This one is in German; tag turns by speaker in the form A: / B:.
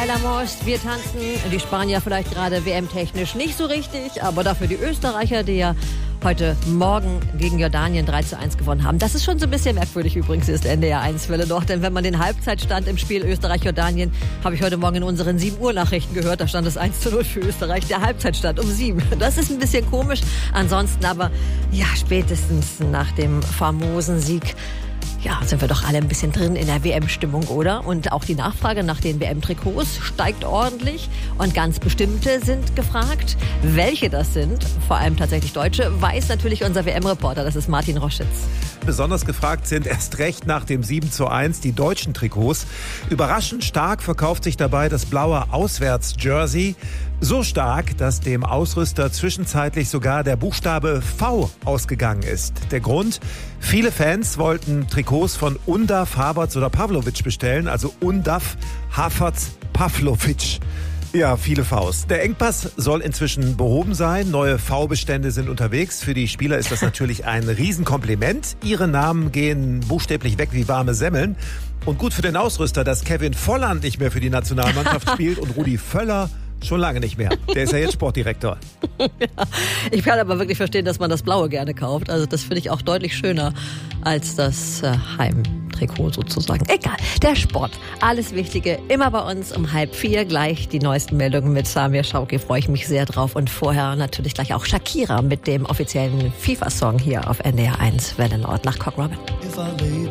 A: Bailamos, wir tanzen. Die Spanier vielleicht gerade WM-technisch nicht so richtig, aber dafür die Österreicher, die ja heute Morgen gegen Jordanien 3:1 gewonnen haben. Das ist schon so ein bisschen merkwürdig übrigens, ist NDR 1 Welle noch, denn wenn man den Halbzeitstand im Spiel Österreich-Jordanien, habe ich heute Morgen in unseren 7 Uhr Nachrichten gehört, da stand es 1:0 für Österreich, der Halbzeitstand um 7. Das ist ein bisschen komisch, ansonsten aber, ja, spätestens nach dem famosen Sieg, ja, sind wir doch alle ein bisschen drin in der WM-Stimmung, oder? Und auch die Nachfrage nach den WM-Trikots steigt ordentlich und ganz bestimmte sind gefragt. Welche das sind, vor allem tatsächlich Deutsche, weiß natürlich unser WM-Reporter, das ist Martin Roschitz.
B: Besonders gefragt sind erst recht nach dem 7:1 die deutschen Trikots. Überraschend stark verkauft sich dabei das blaue Auswärts-Jersey. So stark, dass dem Ausrüster zwischenzeitlich sogar der Buchstabe V ausgegangen ist. Der Grund? Viele Fans wollten Trikots von Undaf, Havertz oder Pavlovic bestellen, also Undaf, Havertz, Pavlovic. Ja, viele Vs. Der Engpass soll inzwischen behoben sein. Neue V-Bestände sind unterwegs. Für die Spieler ist das natürlich ein Riesenkompliment. Ihre Namen gehen buchstäblich weg wie warme Semmeln. Und gut für den Ausrüster, dass Kevin Volland nicht mehr für die Nationalmannschaft spielt und Rudi Völler schon lange nicht mehr. Der ist ja jetzt Sportdirektor.
A: Ja, ich kann aber wirklich verstehen, dass man das Blaue gerne kauft. Also das finde ich auch deutlich schöner als das Heimtrikot sozusagen. Egal, der Sport. Alles Wichtige immer bei uns um 3:30 gleich die neuesten Meldungen mit Samir Schauki. Freue ich mich sehr drauf. Und vorher natürlich gleich auch Shakira mit dem offiziellen FIFA-Song hier auf NDR 1 Welle Nord nach Cock Robin.